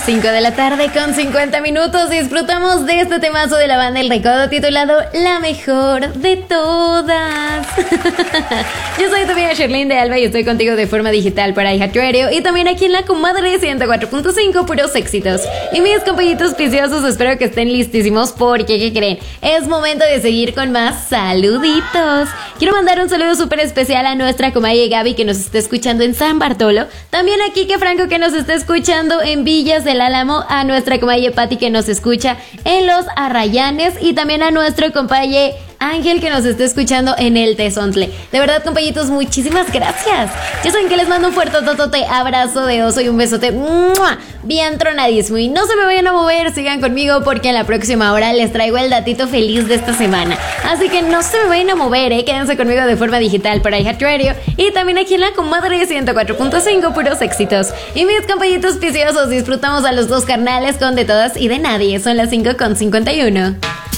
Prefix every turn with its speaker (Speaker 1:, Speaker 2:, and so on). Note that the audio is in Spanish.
Speaker 1: 5 de la tarde con 50 minutos. Disfrutamos de este temazo de la banda El Recodo titulado La Mejor de Todas. Yo soy tu amiga Sherlyn de Alba y estoy contigo de forma digital para iHeartRadio y también aquí en la comadre 104.5, puros éxitos. Y mis compañitos preciosos, espero que estén listísimos porque, ¿qué creen? Es momento de seguir con más saluditos. Quiero mandar un saludo súper especial a nuestra comadre Gaby que nos está escuchando en San Bartolo. También a Kike Franco que nos está escuchando en Villas del Álamo, a nuestra comadre Patti que nos escucha en Los Arrayanes y también a nuestro compañero Ángel que nos está escuchando en el Tezontle. De verdad, compañitos, muchísimas gracias. Ya saben que les mando un fuerte totote abrazo de oso y un besote bien tronadísimo. Y no se me vayan a mover, sigan conmigo porque en la próxima hora les traigo el datito feliz de esta semana. Así que no se me vayan a mover, quédense conmigo de forma digital para iHeartRadio y también aquí en la comadre 104.5, puros éxitos. Y mis compañitos preciosos, disfrutamos a los dos carnales con De Todas y de Nadie. Son las 5:51.